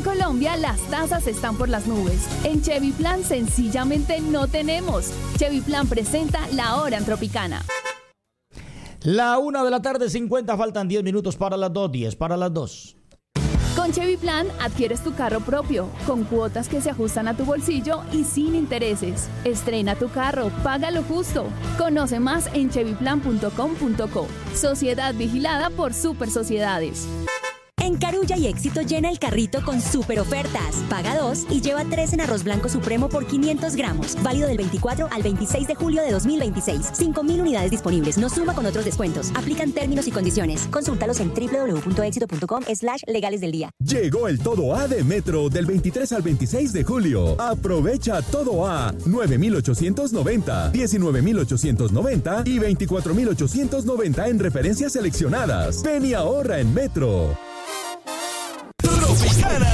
Colombia las tasas están por las nubes. En Chevy Plan sencillamente no tenemos. Chevy Plan presenta La Hora en Tropicana. La 1:50 faltan 10 minutos para las 2, 10 para las 2. Con Chevy Plan adquieres tu carro propio, con cuotas que se ajustan a tu bolsillo y sin intereses. Estrena tu carro, paga lo justo. Conoce más en chevyplan.com.co. Sociedad vigilada por Super Sociedades. En Carulla y Éxito llena el carrito con super ofertas. Paga 2 y lleva 3 en arroz blanco supremo por 500 gramos. Válido del 24 al 26 de julio de 2026. 5.000 unidades disponibles. No suma con otros descuentos. Aplican términos y condiciones. Consúltalos en www.exito.com/legales del día. Llegó el Todo A de Metro del 23 al 26 de julio. Aprovecha Todo A. 9.890, 19.890 y 24.890 en referencias seleccionadas. Ven y ahorra en Metro. Tropicana.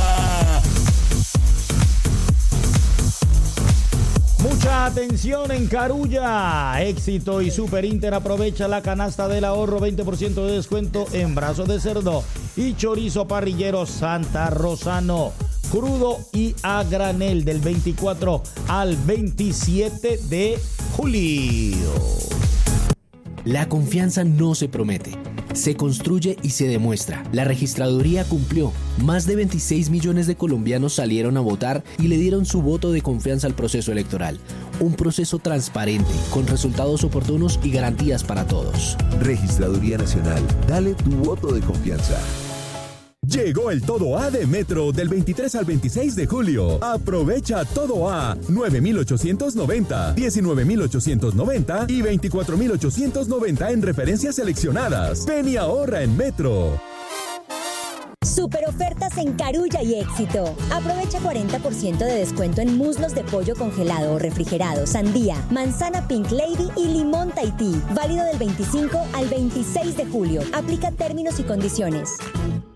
Mucha atención en Carulla. Éxito y Super Inter aprovecha la canasta del ahorro, 20% de descuento en brazo de cerdo y chorizo parrillero Santa Rosano, crudo y a granel del 24 al 27 de julio. La confianza no se promete, se construye y se demuestra. La registraduría cumplió. Más de 26 millones de colombianos salieron a votar y le dieron su voto de confianza al proceso electoral. Un proceso transparente, con resultados oportunos y garantías para todos. Registraduría Nacional, dale tu voto de confianza. Llegó el Todo A de Metro del 23 al 26 de julio. Aprovecha Todo A. 9.890, 19.890 y 24.890 en referencias seleccionadas. Ven y ahorra en Metro. Super ofertas en Carulla y Éxito. Aprovecha 40% de descuento en muslos de pollo congelado o refrigerado, sandía, manzana Pink Lady y limón Tahití. Válido del 25 al 26 de julio. Aplica términos y condiciones.